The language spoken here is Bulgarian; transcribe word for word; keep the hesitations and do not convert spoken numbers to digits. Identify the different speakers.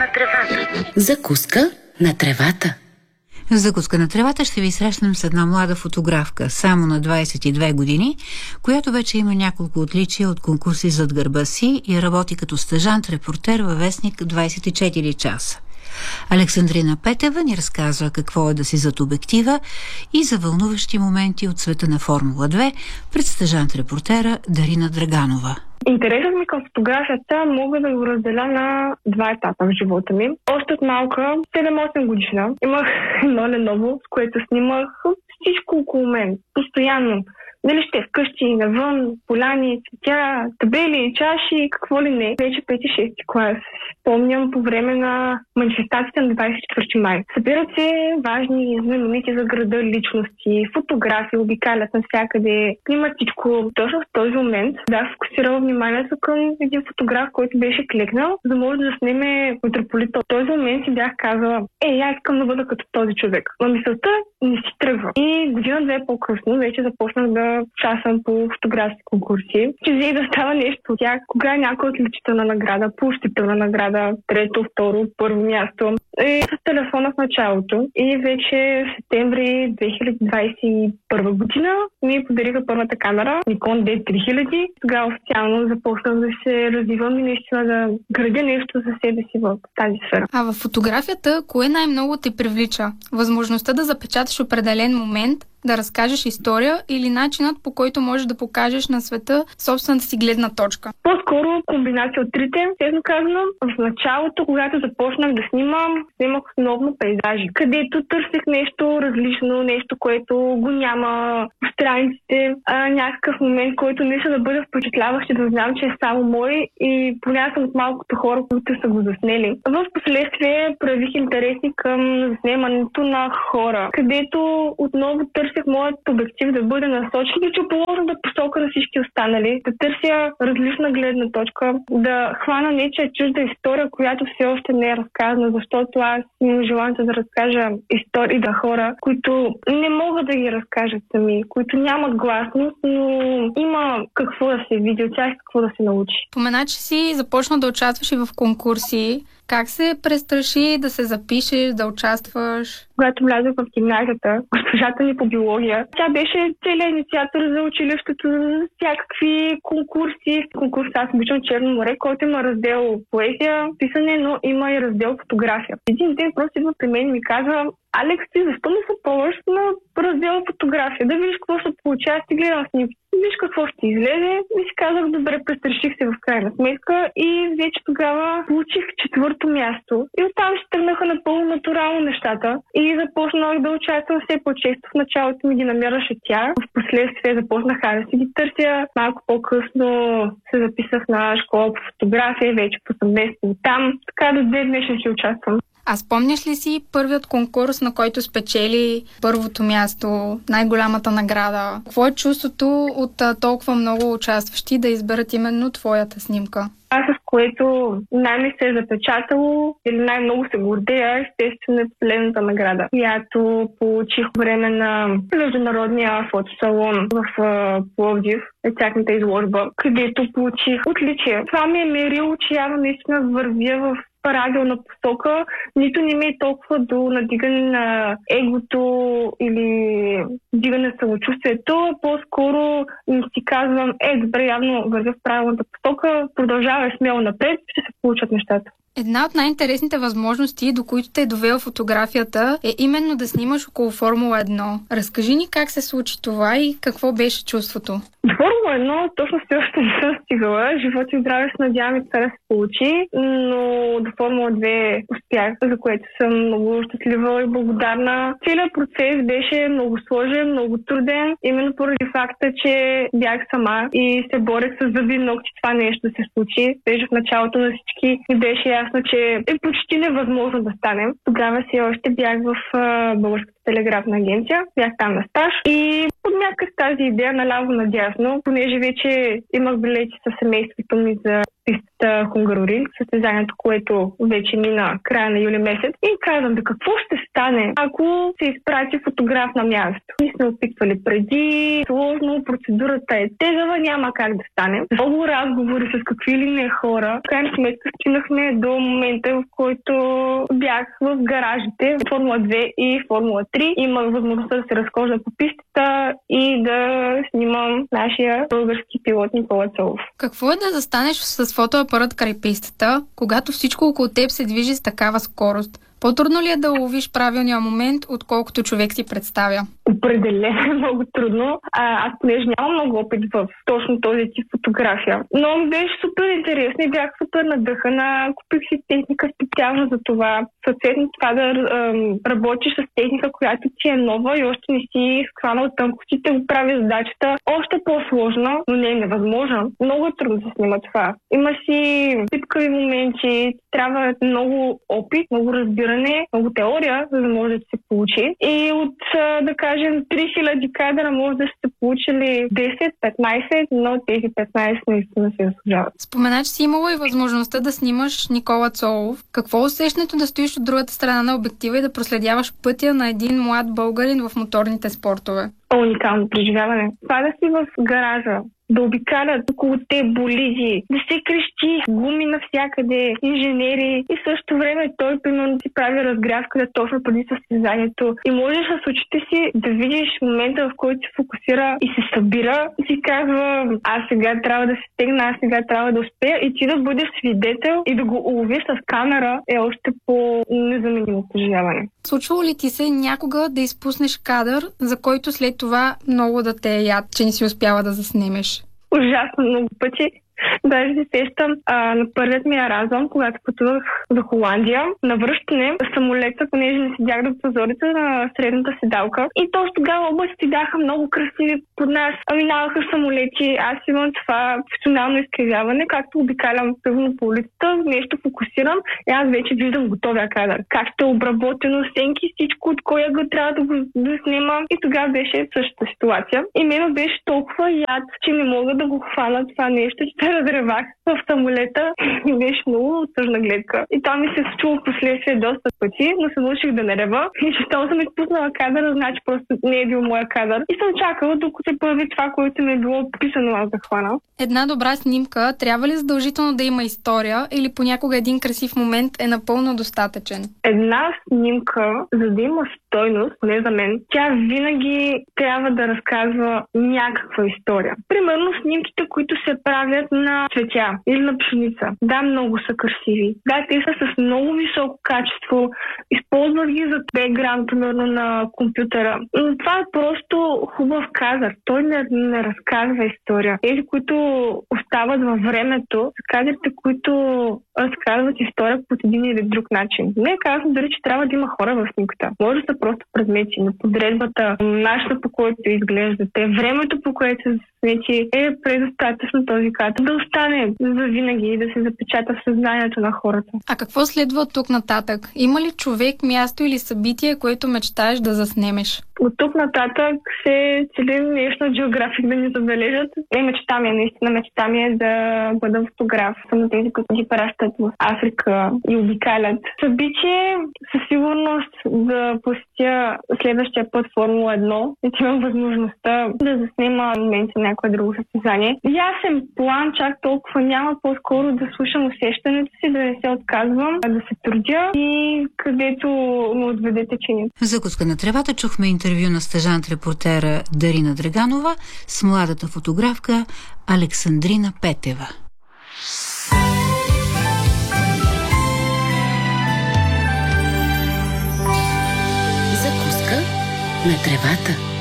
Speaker 1: на тревата. Закуска на тревата.
Speaker 2: В Закуска на тревата ще ви срещнем с една млада фотографка, само на двайсет и две години, която вече има няколко отличия от конкурси зад гърба си и работи като стажант-репортер във вестник двайсет и четири часа. Александрина Петева ни разказва какво е да си зад обектива и за вълнуващи моменти от света на Формула две пред стажант-репортера Дарина Драганова.
Speaker 3: Интересът ми към фотографията мога да го разделя на два етапа в живота ми. Още от малка, седем-осем годишна, имах едно Lenovo, с което снимах всичко около мен, постоянно. Дали ще вкъщи, навън, поляни, цветя, табели, чаши, какво ли не. Вече пети-шести клас. Спомням по време на манифестацията на двайсет и четвърти май. Събират се важни знаменити за града личности, фотографии, обикалят навсякъде, снимат всичко. Точно в този момент да фокусирала вниманието към един фотограф, който беше клекнал, за да може да сниме митрополита. В този момент си бях казала, е, аз искам да бъда като този човек. Но мисълта не си тръгва. И година-две по-късно вече започнах да участвам по фотографски конкурси. Че взе да става нещо от тях. Кога е някоя отличителна награда, поощрителна награда, трето, второ, първо място. И с телефона в началото. И вече в септември две хиляди двайсет и първа година ми подариха първата камера Nikon ди три хиляди. Тогава официално започнах да се развивам и наистина да градя нещо за себе си в тази сфера.
Speaker 4: А в фотографията кое най-много те привлича? Възможността да запечаташ определен момент, да разкажеш история или начинът, по който можеш да покажеш на света собствената си гледна точка?
Speaker 3: По-скоро комбинация от трите, честно казано. В началото, когато започнах да снимам, снимах основно пейзажи, където търсех нещо различно, нещо, което го няма в страниците, а, някакъв момент, който не ще да бъде впечатляващ и да знам, че е само мой и поне съм от малкото хора, които са го заснели. В последствие проявих интереси към заснемането на хора, където отново търсех моят обектив да бъде насочен противоположно да посока на всички останали, да търся различна гледна точка, да хвана нечия чужда история, която все още не е разказана, защото аз имам желанието да разкажа истории на хора, които не могат да ги разкажат сами, които нямат гласност, но има какво да се види от тях, какво да се научи.
Speaker 4: Спомена, че си започна да участваш и в конкурси. Как се престраши да се запишеш, да участваш?
Speaker 3: Когато влязох в гимназията, госпожата ми по биология, тя беше целият инициатор за училището, за всякакви конкурси. Конкурс аз обичам Черно море, който има раздел поезия, писане, но има и раздел фотография. Един ден просто идва при мен и ми казва: Алекс, ти защо не се пробваш на раздел фотография? Да видиш какво ще получи. Аз ти гледам снимки. Виж какво ще излезе. И си казах, добре, престраших се в крайна сметка и вече тогава получих четвърто място. И оттам се тръгнаха напълно натурално нещата. И започнах да участвам все по-често. В началото ми ги намираше тя. В последствие започнах да си ги търся. Малко по-късно се записах на школа по фотография, вече по съвместно там. Така до ден днешен ще участвам.
Speaker 4: А спомняш ли си първият конкурс, на който спечели първото място, най-голямата награда? Какво е чувството от а, толкова много участващи да изберат именно твоята снимка?
Speaker 3: Аз с което най-ми се е запечатало или най-много се гордея, естествено е последната награда, която получих време на международния фотосалон в uh, Пловдив, е тяхната изложба, където получих отличие. Това ми е мерило, че явно наистина вървя в правилна посока, нито не ми е толкова до надигане на егото или дигане на самочувствието, по-скоро си казвам, е, добре, явно вървя в правилната посока, продължавай смело напред, ще се получат нещата.
Speaker 4: Една от най-интересните възможности, до които те е довела фотографията, е именно да снимаш около Формула едно. Разкажи ни как се случи това и какво беше чувството.
Speaker 3: До Формула едно точно все още не съм стигала. Живот и здраве се надявам и това да се получи, но до Формула две успях, за което съм много щастлива и благодарна. Целият процес беше много сложен, много труден, именно поради факта, че бях сама и се борех с зъби ногти това нещо да се случи. Беше в началото на всички и беше ясно, че е почти невъзможно да станем. Тогава си още бях в uh, Българската телеграфна агенция, бях там на стаж и подмяках тази идея наляво надясно, понеже вече имах билети със семейството ми за пистата Хунгароринг, състезанието, което вече мина края на юли месец. И казвам, да какво ще стане, ако се изпрати фотограф на място? Ние сме опитвали преди, сложно, процедурата е тегава, няма как да стане. Много разговори с какви ли не хора. В крайна сметка стигнахме до момента, в който бях в гаражите в Формула две и Формула три. Имах възможността да се разхожда по пистата и да снимам нашия български пилот Никола Цолов.
Speaker 4: Какво е да застанеш с фотоапарат край пистата, когато всичко около теб се движи с такава скорост? По-трудно ли е да ловиш правилния момент, отколкото човек си представя?
Speaker 3: Определено е много трудно. А, аз понеже нямам много опит в точно този тип фотография. Но ми беше супер интересно и бях супер надъхана. Купих си техника специално за това. Съответно това да ем, работиш с техника, която ти е нова и още не си схванал тънкостите, го прави задачата още по-сложна, но не е невъзможно. Много е трудно да се снима това. Има си типкави моменти, трябва много опит, много разбиране, много теория, за да може да се получи. И от, да кажем, три хиляди кадра може да сте получили десет-петнайсет, но тези петнайсет наистина се заслужават.
Speaker 4: Спомена, че си имала и възможността да снимаш Никола Цолов. Какво е усещането да стоиш от другата страна на обектива и да проследяваш пътя на един млад българин в моторните спортове?
Speaker 3: Уникално преживяване. Това да си в гаража, да обикалят около те болиди, да се крещи, гуми навсякъде, инженери и в същото време той примерно си прави разгрявката точно преди състезанието и можеш с очите си да видиш момента, в който се фокусира и се събира и си казва, аз сега трябва да се стегна, аз сега трябва да успея и ти да бъдеш свидетел и да го уловиш с камера е още по-незаменимо преживяване.
Speaker 4: Случвало ли ти се някога да изпуснеш кадър, за който след това много да те е яд, че не си успяла да заснемеш?
Speaker 3: Ужасно много пъти. Даже се сещам а, на първият ми Еразъм, когато пътувах за Холандия. На връщане самолета, понеже не седях до прозореца на средната седалка. И точно тогава облаците бяха много красиви под нас. Минаваха самолети. Аз имам това професионално изкривяване, както обикалям пълно по улицата, нещо фокусирам и аз вече виждам готовия кадър. Как ще е обработено, сенки, всичко, от коя го трябва да го да снимам. И тогава беше същата ситуация. И мен беше толкова яд, че не мога да го хвана това нещо, че разревах в самолета и беше много тъжна гледка. И това ми се случило в последствие доста пъти, но се научих да не рева. И щом съм изпуснала кадъра, значи просто не е бил моя кадър. И съм чакала, докато се появи това, което ми е било писано аз да хвана.
Speaker 4: Една добра снимка трябва ли задължително да има история или понякога един красив момент е напълно достатъчен?
Speaker 3: Една снимка, за да има стойност, поне за мен, тя винаги трябва да разказва някаква история. Примерно снимките, които се правят на цветя или на пшеница. Да, много са красиви. Да, те са с много високо качество. Използват ги за бекграунд, примерно на компютъра. Но това е просто хубав кадър. Той не, не разказва история. Тези, които остават във времето, са кадрите, които разказват история по един или друг начин. Не е казано дали, че трябва да има хора в снимката. Може да са просто предмети, но подредбата, начинът по който изглеждате, времето по което се заснети е предостатъчно този кадър да остане за винаги и да се запечата в съзнанието на хората.
Speaker 4: А какво следва от тук нататък? Има ли човек, място или събитие, което мечтаеш да заснемеш?
Speaker 3: От тук нататък се цели нещо Geographic да ни забележат. Е, мечта ми е, наистина мечта ми е да бъда фотограф. Само тези, които си пращат в Африка и обикалят. Събитие със сигурност да посетя следващия път Формула едно и имам възможността да заснема моменти на някое друго състезание. Ясен план, чак толкова няма, по-скоро да слушам усещането си, да не се отказвам, да се трудя и където му отведе течението.
Speaker 2: Закуска на тревата чухме интервю на стажант-репортера Дарина Драганова с младата фотографка Александрина Петева.
Speaker 1: Закуска на тревата.